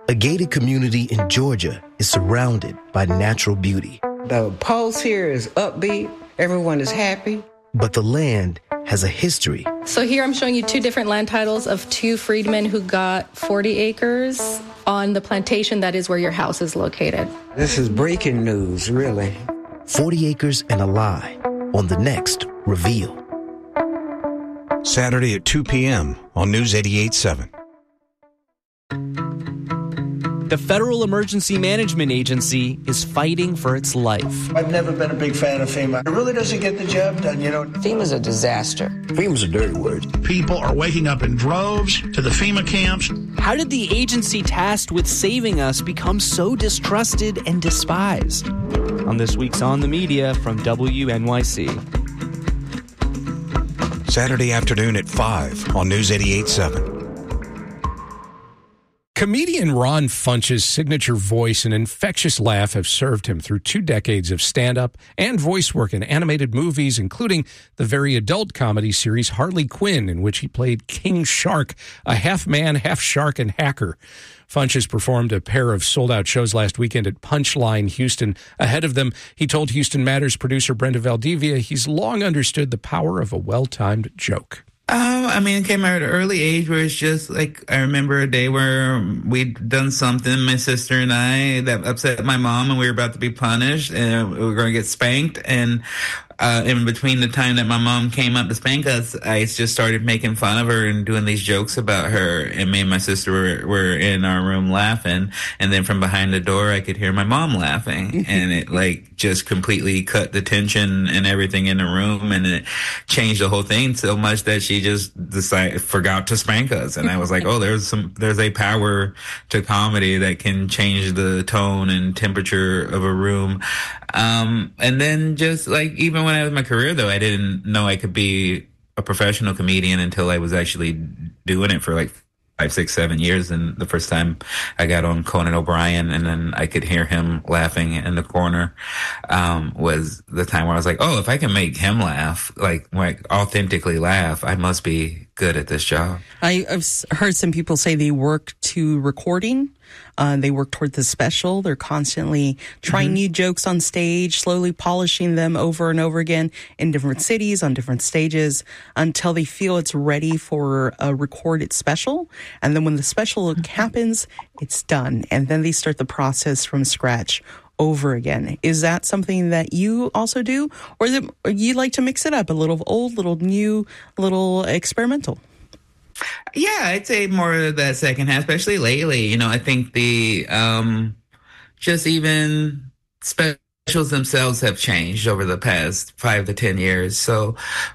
A gated community in Georgia is surrounded by natural beauty. The pulse here is upbeat. Everyone is happy. But the land has a history. So here I'm showing you two different land titles of two freedmen who got 40 acres on the plantation that is where your house is located. This is breaking news, really. 40 acres and a lie on the next Reveal. Saturday at 2 p.m. on News 88.7. The Federal Emergency Management Agency is fighting for its life. I've never been a big fan of FEMA. It really doesn't get the job done, you know. FEMA's a disaster. FEMA's a dirty word. People are waking up in droves to the FEMA camps. How did the agency tasked with saving us become so distrusted and despised? On this week's On the Media from WNYC. Saturday afternoon at 5 on News 88.7. Comedian Ron Funch's signature voice and infectious laugh have served him through 2 decades of stand-up and voice work in animated movies, including the very adult comedy series Harley Quinn, in which he played King Shark, a half-man, half-shark, and hacker. Funch has performed a pair of sold-out shows last weekend at Punchline Houston. Ahead of them, he told Houston Matters producer Brenda Valdivia he's long understood the power of a well-timed joke. It came at an early age where it's just like, I remember a day where we'd done something, my sister and I, that upset my mom, and we were about to be punished, and we were going to get spanked. And in between the time that my mom came up to spank us, I just started making fun of her and doing these jokes about her. And me and my sister were in our room laughing. And then from behind the door, I could hear my mom laughing. And it just completely cut the tension and everything in the room. And it changed the whole thing so much that she just forgot to spank us. And I was like, oh, there's a power to comedy that can change the tone and temperature of a room. And then just even when I was in my career, though, I didn't know I could be a professional comedian until I was actually doing it for 5, 6, 7 years. And the first time I got on Conan O'Brien, and then I could hear him laughing in the corner, was the time where I was like, oh, if I can make him laugh, authentically laugh, I must be good at this job. I've heard some people say they work to recording. They work toward the special. They're constantly trying new jokes on stage, slowly polishing them over and over again in different cities, on different stages, until they feel it's ready for a recorded special. And then when the special happens, it's done. And then they start the process from scratch over again. Is that something that you also do? Or is it, you like to mix it up, a little old, little new, little experimental? Yeah, I'd say more of that second half, especially lately. I think the just even specials themselves have changed over the past 5 to 10 years. So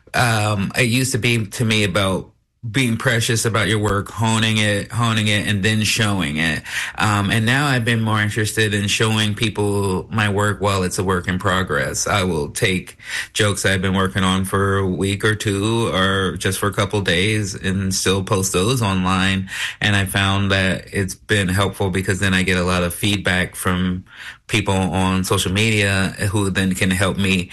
it used to be to me about being precious about your work, honing it, and then showing it. And now I've been more interested in showing people my work while it's a work in progress. I will take jokes I've been working on for a week or two, or just for a couple days, and still post those online. And I found that it's been helpful because then I get a lot of feedback from people on social media who then can help me,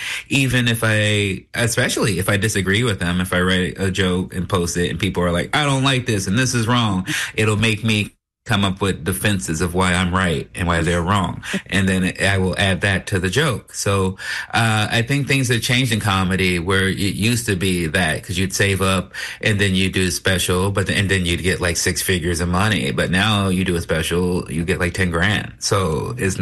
especially if I disagree with them. If I write a joke and post it and people are like, I don't like this and this is wrong, it'll make me come up with defenses of why I'm right and why they're wrong. And then I will add that to the joke. So I think things have changed in comedy, where it used to be that because you'd save up and then you do a special, and then you'd get 6 figures of money. But now you do a special, you get 10 grand. So it's